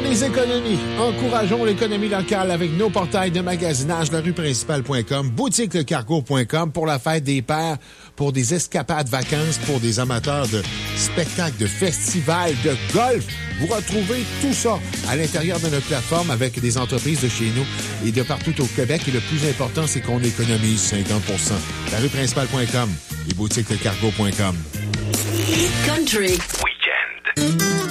Pour les économies, encourageons l'économie locale avec nos portails de magasinage, larueprincipale.com, boutiquelecargo.com pour la fête des pères, pour des escapades vacances, pour des amateurs de spectacles, de festivals, de golf. Vous retrouvez tout ça à l'intérieur de notre plateforme avec des entreprises de chez nous et de partout au Québec. Et le plus important, c'est qu'on économise 50 %. Larueprincipale.com et boutiquelecargo.com. Country. Week-end.